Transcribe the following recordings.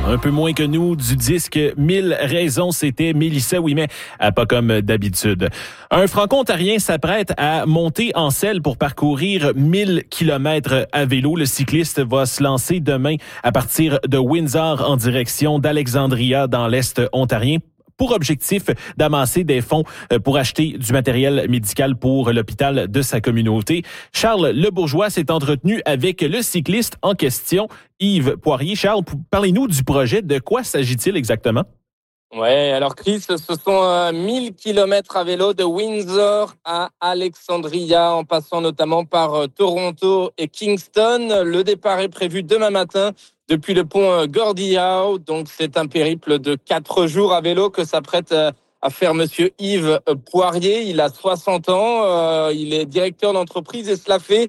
Un peu moins que nous du disque 1000 raisons, c'était Mélissa Ouimet, pas comme d'habitude. Un franco-ontarien s'apprête à monter en selle pour parcourir 1000 kilomètres à vélo. Le cycliste va se lancer demain à partir de Windsor en direction d'Alexandria dans l'Est ontarien, pour objectif d'amasser des fonds pour acheter du matériel médical pour l'hôpital de sa communauté. Charles Lebourgeois s'est entretenu avec le cycliste en question, Yves Poirier. Charles, parlez-nous du projet. De quoi s'agit-il exactement? Ouais, alors Chris, ce sont 1000 kilomètres à vélo de Windsor à Alexandria, en passant notamment par Toronto et Kingston. Le départ est prévu demain matin depuis le pont Gordie Howe. Donc c'est un périple de 4 jours à vélo que s'apprête à faire monsieur Yves Poirier. Il a 60 ans, il est directeur d'entreprise et cela fait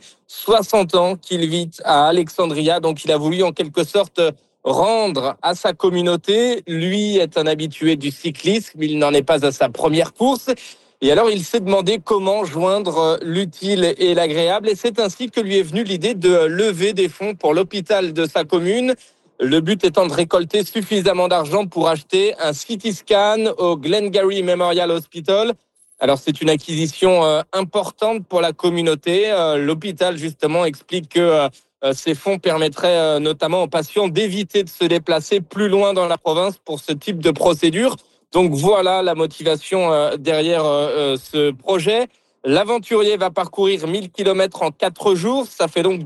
60 ans qu'il vit à Alexandria. Donc il a voulu en quelque sorte rendre à sa communauté. Lui est un habitué du cyclisme, il n'en est pas à sa première course. Et alors, il s'est demandé comment joindre l'utile et l'agréable. Et c'est ainsi que lui est venue l'idée de lever des fonds pour l'hôpital de sa commune. Le but étant de récolter suffisamment d'argent pour acheter un CT scan au Glengarry Memorial Hospital. Alors, c'est une acquisition importante pour la communauté. L'hôpital, justement, explique que ces fonds permettraient notamment aux patients d'éviter de se déplacer plus loin dans la province pour ce type de procédure. Donc voilà la motivation derrière ce projet. L'aventurier va parcourir 1000 km en 4 jours. Ça fait donc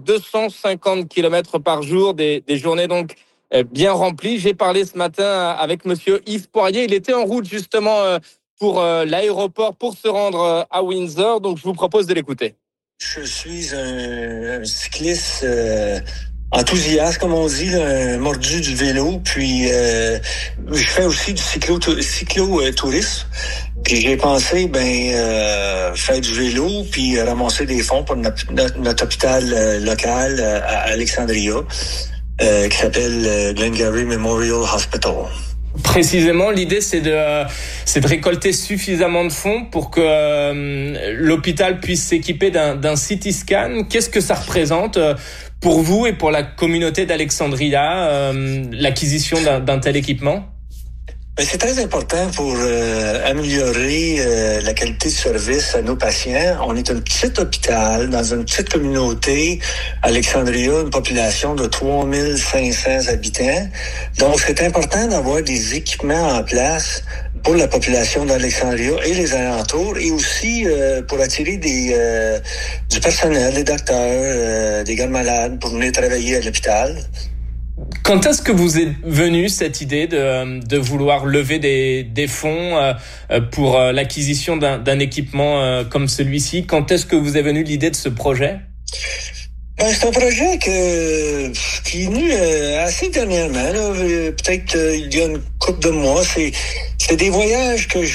250 km par jour, des journées donc bien remplies. J'ai parlé ce matin avec monsieur Yves Poirier. Il était en route justement pour l'aéroport pour se rendre à Windsor. Donc je vous propose de l'écouter. Je suis un cycliste enthousiaste, comme on dit, un mordu du vélo. Puis je fais aussi du cyclo-tourisme. Puis j'ai pensé faire du vélo puis ramasser des fonds pour notre hôpital local à Alexandria qui s'appelle Glengarry Memorial Hospital. Précisément, l'idée, c'est de récolter suffisamment de fonds pour que l'hôpital puisse s'équiper d'un CT scan. Qu'est-ce que ça représente pour vous et pour la communauté d'Alexandria, l'acquisition d'un tel équipement? C'est très important pour améliorer la qualité de service à nos patients. On est un petit hôpital dans une petite communauté, Alexandria, une population de 3500 habitants. Donc, c'est important d'avoir des équipements en place pour la population d'Alexandria et les alentours, et aussi pour attirer du personnel, des docteurs, des gardes malades pour venir travailler à l'hôpital. Quand est-ce que vous est venue cette idée de vouloir lever des fonds pour l'acquisition d'un équipement comme celui-ci? Quand est-ce que vous est venue l'idée de ce projet? C'est un projet qui est venu assez dernièrement, là, peut-être il y a une couple de mois. C'est des voyages que je